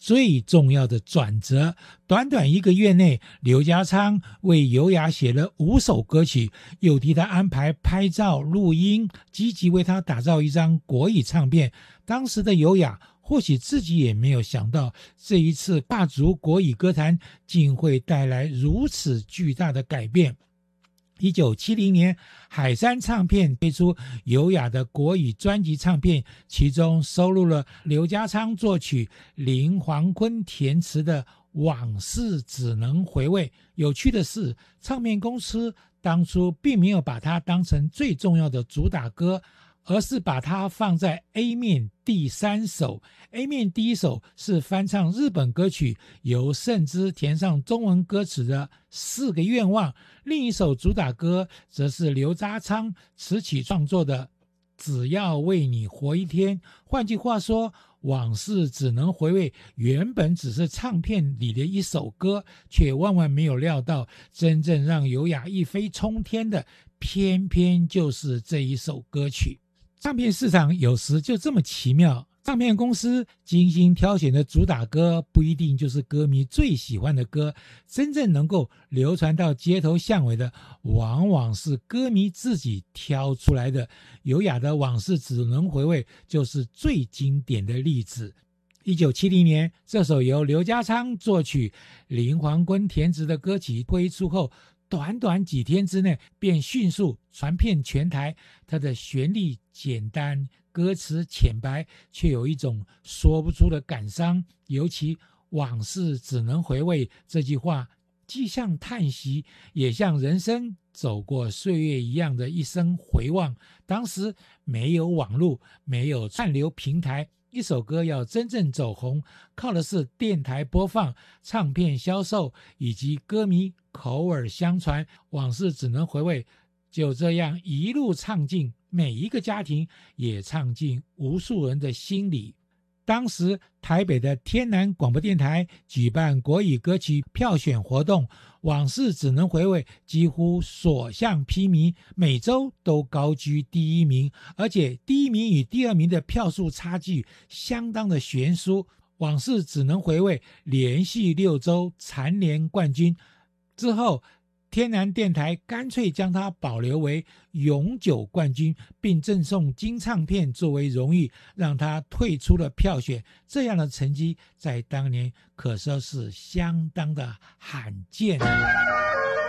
最重要的转折。短短1个月内，刘家昌为尤雅写了5首歌曲，又替他安排拍照录音，积极为他打造一张国语唱片。当时的尤雅或许自己也没有想到，这一次霸逐国语歌坛竟会带来如此巨大的改变。1970年，海山唱片推出尤雅的国语专辑唱片，其中收录了刘家昌作曲、林煌坤填词的《往事只能回味》。有趣的是，唱片公司当初并没有把它当成最重要的主打歌，而是把它放在 A 面第3首。 A 面第1首是翻唱日本歌曲，由盛之填上中文歌词的《4个愿望》，另一首主打歌则是刘家昌词曲创作的《只要为你活一天》。换句话说，往事只能回味原本只是唱片里的一首歌，却万万没有料到，真正让尤雅一飞冲天的偏偏就是这一首歌曲。唱片市场有时就这么奇妙，唱片公司精心挑选的主打歌不一定就是歌迷最喜欢的歌，真正能够流传到街头巷尾的，往往是歌迷自己挑出来的。尤雅的《往事只能回味》就是最经典的例子。1970年，这首由刘家昌作曲、林煌坤填词的歌曲推出后，短短几天之内便迅速传遍全台。它的旋律简单，歌词浅白，却有一种说不出的感伤。尤其往事只能回味这句话，既像叹息，也像人生走过岁月一样的一生回望。当时没有网络，没有串流平台，一首歌要真正走红，靠的是电台播放、唱片销售以及歌迷口耳相传。往事只能回味，就这样一路唱进每一个家庭，也唱进无数人的心里。当时台北的天南广播电台举办国语歌曲票选活动，往事只能回味几乎所向披靡，每周都高居第1名，而且第1名与第2名的票数差距相当的悬殊。往事只能回味连续6周蝉联冠军之后，天南电台干脆将它保留为永久冠军，并赠送金唱片作为荣誉，让它退出了票选。这样的成绩在当年可说是相当的罕见。